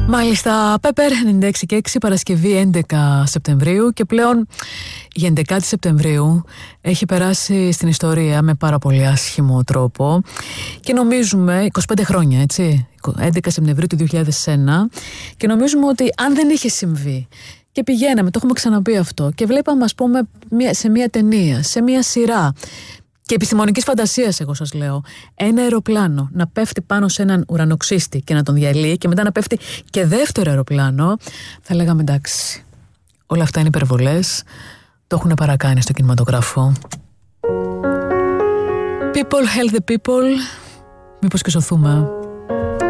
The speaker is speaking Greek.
Μάλιστα, Πέπερ 96 και 6, Παρασκευή 11 Σεπτεμβρίου, και πλέον η 11η Σεπτεμβρίου έχει περάσει στην ιστορία με πάρα πολύ άσχημο τρόπο και νομίζουμε, 25 χρόνια έτσι, 11 Σεπτεμβρίου του 2001, και νομίζουμε ότι αν δεν είχε συμβεί και πηγαίναμε, το έχουμε ξαναπεί αυτό, και βλέπαμε, ας πούμε, σε μια ταινία, σε μια σειρά και επιστημονικής φαντασίας, εγώ σας λέω, ένα αεροπλάνο να πέφτει πάνω σε έναν ουρανοξύστη και να τον διαλύει, και μετά να πέφτει και δεύτερο αεροπλάνο, θα λέγαμε εντάξει, όλα αυτά είναι υπερβολές, το έχουν παρακάνει στο κινηματογράφο. People help the people, μήπως και σωθούμε.